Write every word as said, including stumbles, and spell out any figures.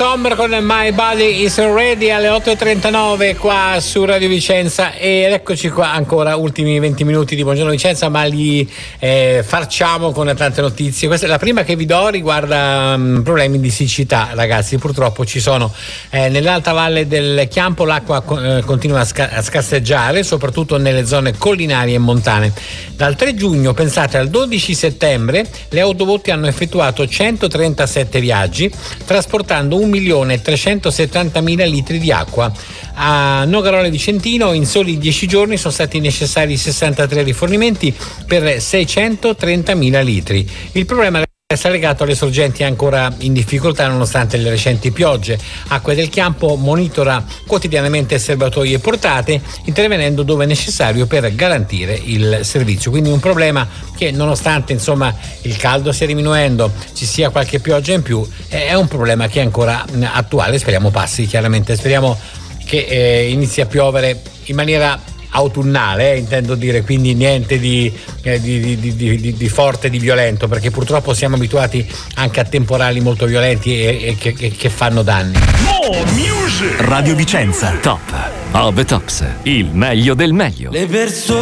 Sommer con My Body Is Ready alle otto e trentanove qua su Radio Vicenza, ed eccoci qua ancora, ultimi venti minuti di Buongiorno Vicenza, ma li eh, farciamo con tante notizie. Questa è la prima che vi do, riguarda um, problemi di siccità, ragazzi. Purtroppo ci sono eh, nell'alta valle del Chiampo, l'acqua eh, continua a, sca- a scarseggiare, soprattutto nelle zone collinari e montane. Dal tre giugno, pensate, al dodici settembre le autobotti hanno effettuato centotrentasette viaggi, trasportando un milione trecentosettantamila litri di acqua. A Nogarole Vicentino in soli dieci giorni sono stati necessari sessantatré rifornimenti per seicentotrentamila litri. Il problema resta legato alle sorgenti ancora in difficoltà nonostante le recenti piogge. Acque del Chiampo monitora quotidianamente serbatoie portate, intervenendo dove necessario per garantire il servizio. Quindi un problema che, nonostante insomma il caldo stia diminuendo, ci sia qualche pioggia in più, è un problema che è ancora attuale. Speriamo passi, chiaramente speriamo che eh, inizi a piovere in maniera autunnale, eh, intendo dire, quindi niente di, eh, di, di, di, di, di forte, di violento, perché purtroppo siamo abituati anche a temporali molto violenti e, e che, che fanno danni. More music! Radio Vicenza, top of the tops, il meglio del meglio. Le persone